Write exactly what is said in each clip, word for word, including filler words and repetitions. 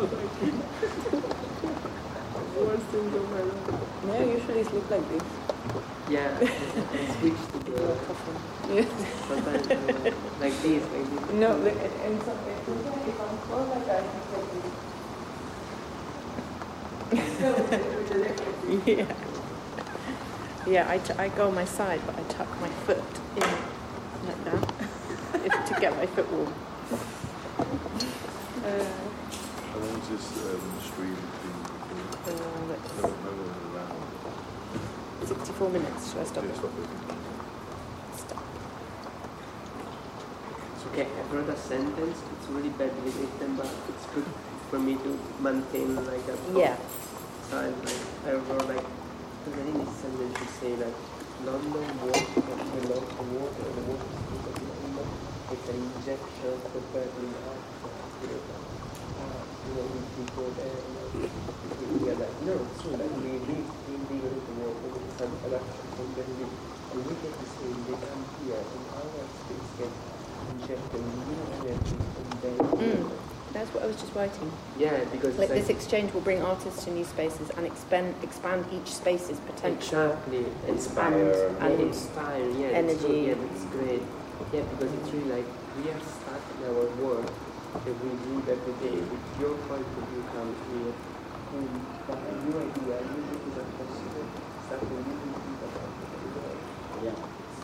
Worst things of my life. Yeah, usually it's look like this. Yeah, I switch to the Yes. sometimes uh, like this, like this. No, the, and so, if I'm close like that, it's like yeah. Yeah, I, t- I go on my side, but I tuck my foot in like that if, to get my foot warm. Uh, How long is this um, stream thing? uh, No, no one around. sixty-four minutes. Should I stop Yeah, it? stop it. Stop. Okay, I wrote a sentence. It's really badly written, but it's good for me to maintain like a Yeah. side. Like I wrote like the very sentence should say like London water, the local water, the water system of London. It's an injection compared to the art. You know, we people there, you know, we are like, no, it's true, like we live in the water with some production from the living. And we get the same, they come here, and our space get injected with new energy, and then. Mm. That's what I was just writing. Yeah, because Like it's this exchange will bring artists to new spaces and expand expand each space's potential. exactly Inspire. and and inspire. Yeah, energy. It's good. Yeah, that's great. Yeah, because it's really like we are stuck in our work that we live every day. With your point of view comes here, um, but a new idea, a new thing is not possible. Something you can think about it. Yeah.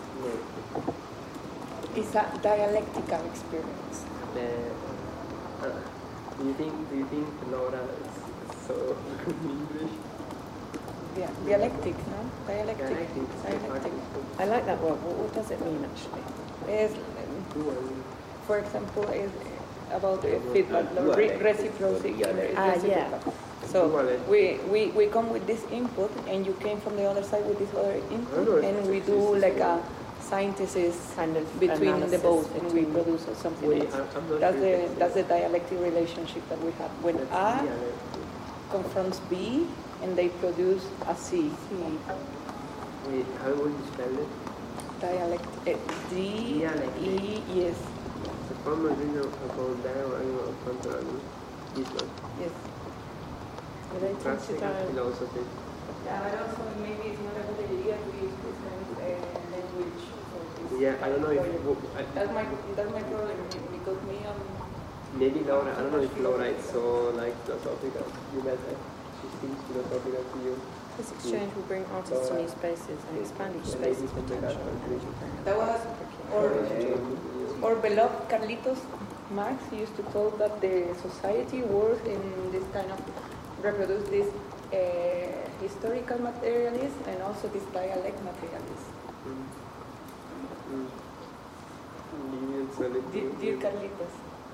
Yeah. It's a dialectical experience. The, uh, do you think? Do you think Laura is so good in English? Yeah, dialectic, no? Dialectic. Dialectic. Dialectic. I like that word. What, what does it mean actually? Is, for example, is about uh, feedback, Uh, re- dualect. reciprocity. Dualect. Ah, yeah. So Dualect. we, we, we come with this input, and you came from the other side with this other input, know, and we do like a synthesis kind of between the both, and we produce something Wait, else. I'm, I'm not That's sure the if that's the dialectic relationship that we have. When that's A dialectic. confronts B, and they produce a C. Wait, how would you spell it? Dialect. eh, D Dialectic. E yes The former region about diagonal of control. This one. yes. Related to Classical dialect. philosophy. Yeah, but also maybe it's not a good idea to use this kind of uh, language for this. Yeah, I don't know if I, That's my that's my problem because me um maybe Laura. I don't know if Laura is so like philosophical. You met her. She seems philosophical to you. this exchange will bring artists to new spaces and expand each space's potential and energy. That was or or beloved Carlitos Marx used to tell that the society works in this kind of reproduce this uh, historical materialism and also this dialect materialism. Mm. Mm. You need to tell it Dear, to dear you. Carlitos.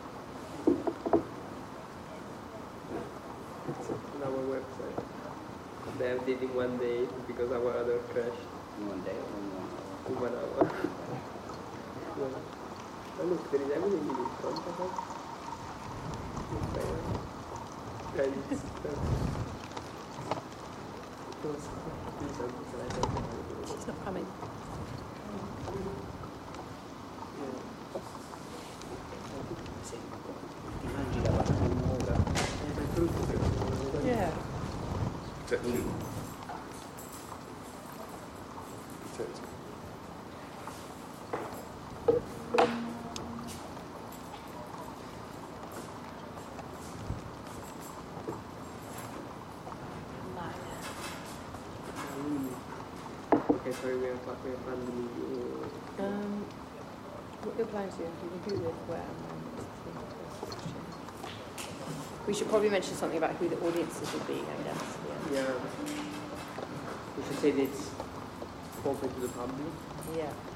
It's on our website. They have did in one day because our other crashed One day, one hour. in one hour. Yeah. Oh look, there is everything in it. Contact. And it's She's not coming. Ti mangi la banana in un'ora? Yeah. Protect you. Protect. Okay, sorry, we are we are planning you. Um, what your plans here? You can do this where um, we should probably mention something about who the audiences will be, I guess. Yeah. Yeah. We should say that it's open to the public. Yeah.